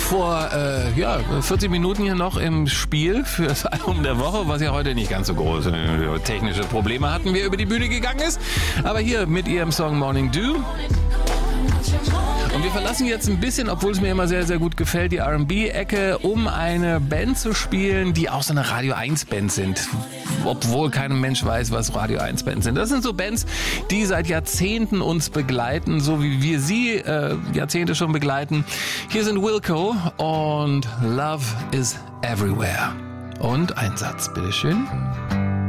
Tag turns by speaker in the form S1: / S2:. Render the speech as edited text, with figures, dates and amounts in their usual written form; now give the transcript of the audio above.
S1: vor 40 Minuten hier noch im Spiel für das Album der Woche, was ja heute nicht ganz so große technische Probleme hatten, wer über die Bühne gegangen ist. Aber hier mit ihrem Song Morning Dew. Und wir verlassen jetzt ein bisschen, obwohl es mir immer sehr, sehr gut gefällt, die R&B-Ecke, um eine Band zu spielen, die auch so eine Radio-1-Band sind. Obwohl kein Mensch weiß, was Radio-1-Bands sind. Das sind so Bands, die seit Jahrzehnten uns begleiten, so wie wir sie Jahrzehnte schon begleiten. Hier sind Wilco und Love is Everywhere. Und ein Satz, bitteschön.